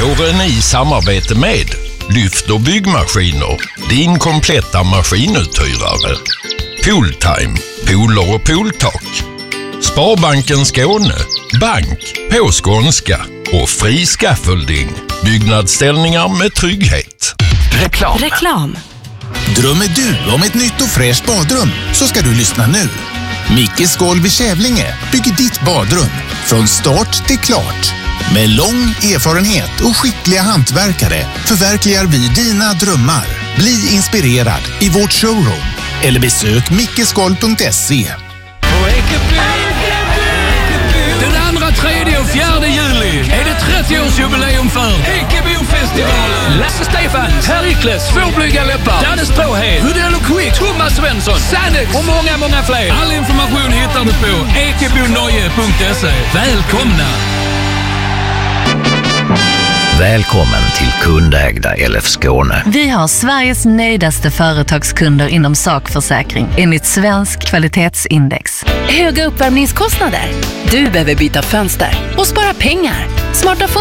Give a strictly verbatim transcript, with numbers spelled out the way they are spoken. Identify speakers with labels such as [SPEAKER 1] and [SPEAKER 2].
[SPEAKER 1] Våren i samarbete med Lyft och byggmaskiner, din kompletta maskinuthyrare. Pooltime, pooler och pooltak. Sparbanken Skåne, bank på skånska. Och Fri Scaffolding, byggnadsställningar med trygghet.
[SPEAKER 2] Reklam.
[SPEAKER 3] Reklam.
[SPEAKER 4] Drömmer du om ett nytt och fräscht badrum så ska du lyssna nu. Mickes Golv i Kävlinge bygger ditt badrum från start till klart. Med lång erfarenhet och skickliga hantverkare förverkligar vi dina drömmar. Bli inspirerad i vårt showroom eller besök mickesgolv punkt se.
[SPEAKER 5] Den andra, tredje och fjärde juli är det trettioårsjubileum för Ekebofestivalen. Lasse Stefan, Perikles, Tvåblyga läppar, Danne Stråhed, Rudel och Quick, Thomas Svensson, Sannex och många, många fler. All information hittar du på ekebonoje punkt se. Välkomna!
[SPEAKER 2] Välkommen till kundägda L F Skåne.
[SPEAKER 3] Vi har Sveriges nöjdaste företagskunder inom sakförsäkring enligt Svensk kvalitetsindex.
[SPEAKER 6] Höga uppvärmningskostnader? Du behöver byta fönster och spara pengar. Smarta